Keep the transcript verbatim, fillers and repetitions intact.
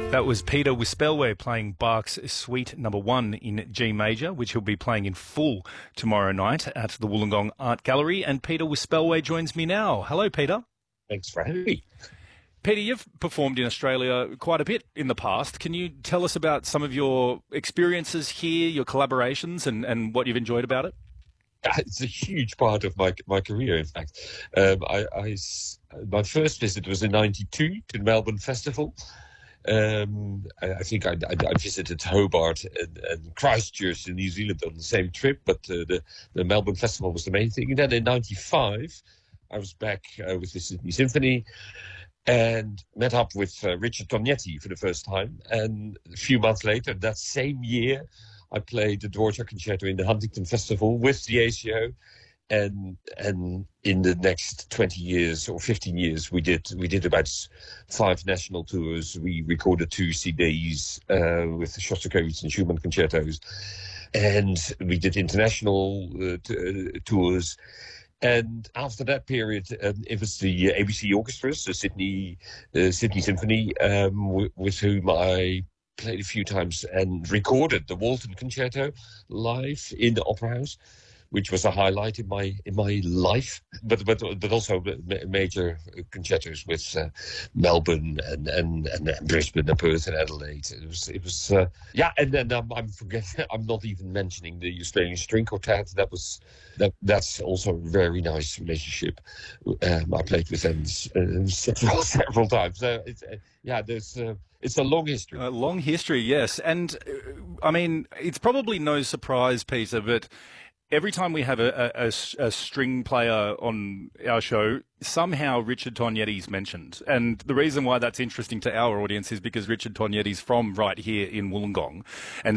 That was Peter Wispelwe playing Bach's Suite Number One in G Major, which he'll be playing in full tomorrow night at the Wollongong Art Gallery. And Peter Wispelwe joins me now. Hello, Peter. Thanks for having me. Peter, you've performed in Australia quite a bit in the past. Can you tell us about some of your experiences here, your collaborations, and, and what you've enjoyed about it? It's a huge part of my my career, in fact. Um, I, I, my first visit was in ninety-two to the Melbourne Festival. Um, I, I think I, I, I visited Hobart and, and Christchurch in New Zealand on the same trip, but uh, the, the Melbourne Festival was the main thing. And then in ninety-five, I was back uh, with the Sydney Symphony and met up with uh, Richard Tognetti for the first time. And a few months later, that same year, I played the Dvorak Concerto in the Huntington Festival with the A C O. And and in the next twenty years or fifteen years, we did we did about five national tours. We recorded two C Ds uh, with the Shostakovich and Schumann concertos, and we did international uh, t- uh, tours. And after that period, um, it was the A B C orchestras, the Sydney uh, Sydney Symphony, um, w- with whom I played a few times and recorded the Walton Concerto live in the Opera House, which was a highlight in my in my life, but but but also major concertos with uh, Melbourne and, and and Brisbane and Perth and Adelaide. It was it was uh, yeah, and then um, I'm forgetting. I'm not even mentioning the Australian String Quartet. That was that that's also a very nice relationship. Um, I played with them uh, several several times. So it's uh, yeah, there's. Uh, It's a long history. A long history, yes. And, uh, I mean, it's probably no surprise, Peter, but every time we have a, a, a string player on our show, somehow Richard Tognetti's mentioned. And the reason why that's interesting to our audience is because Richard Tognetti's from right here in Wollongong. And